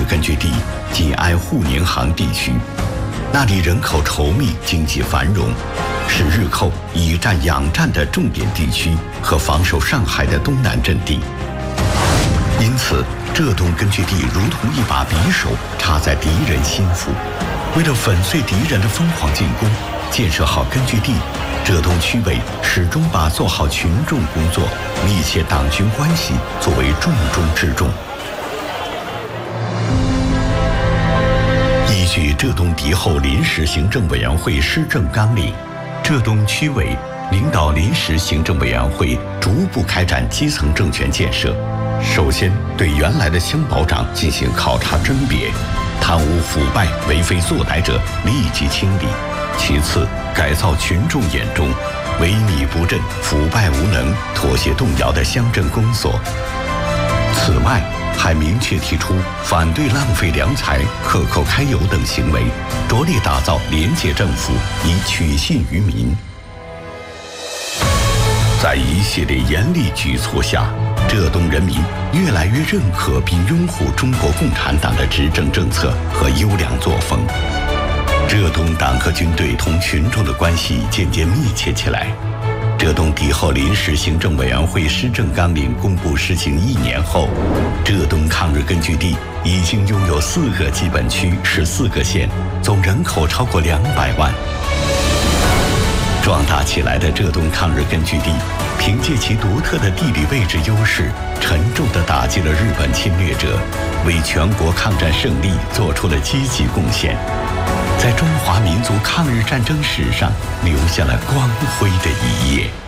根据地紧挨沪宁杭地区，那里人口稠密，经济繁荣，是日后以战养战的重点地区和防守上海的东南阵地。因此，浙东根据地如同一把匕首插在敌人心腹。为了粉碎敌人的疯狂进攻，建设好根据地，浙东区委始终把做好群众工作、密切党军关系作为重中之重。依据浙东敌后临时行政委员会施政纲领，浙东区委领导临时行政委员会逐步开展基层政权建设。首先，对原来的乡保长进行考察甄别，贪污腐败、为非作歹者立即清理。其次，改造群众眼中萎靡不振、腐败无能、妥协动摇的乡镇公所。此外，还明确提出反对浪费良财、克扣开油等行为，着力打造廉洁政府，以取信于民。在一系列严厉举措下，浙东人民越来越认可并拥护中国共产党的执政政策和优良作风。浙东党和军队同群众的关系渐渐密切起来。浙东敌后临时行政委员会施政纲领公布实行1年后，浙东抗日根据地已经拥有4个基本区、14个县，总人口超过200万。壮大起来的浙东抗日根据地，凭借其独特的地理位置优势，沉重地打击了日本侵略者，为全国抗战胜利做出了积极贡献，在中华民族抗日战争史上留下了光辉的一页。